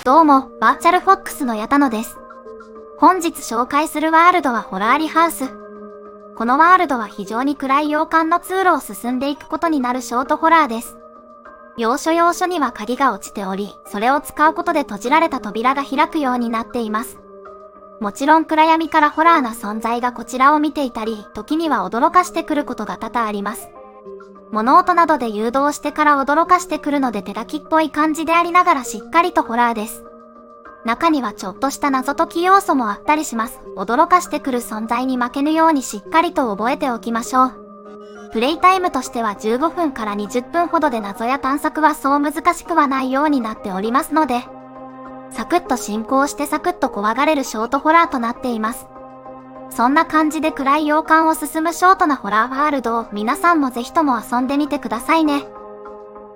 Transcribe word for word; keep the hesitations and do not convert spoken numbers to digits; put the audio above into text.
どうも、バーチャルフォックスの矢田野です。本日紹介するワールドはホラーリハウス。このワールドは非常に暗い洋館の通路を進んでいくことになるショートホラーです。要所要所には鍵が落ちており、それを使うことで閉じられた扉が開くようになっています。もちろん暗闇からホラーな存在がこちらを見ていたり、時には驚かしてくることが多々あります。物音などで誘導してから驚かしてくるので手書きっぽい感じでありながらしっかりとホラーです。中にはちょっとした謎解き要素もあったりします。驚かしてくる存在に負けぬようにしっかりと覚えておきましょう。プレイタイムとしてはじゅうごふんからにじゅっぷんほどで謎や探索はそう難しくはないようになっておりますので、サクッと進行してサクッと怖がれるショートホラーとなっています。そんな感じで暗い洋館を進むショートなホラーワールドを皆さんもぜひとも遊んでみてくださいね。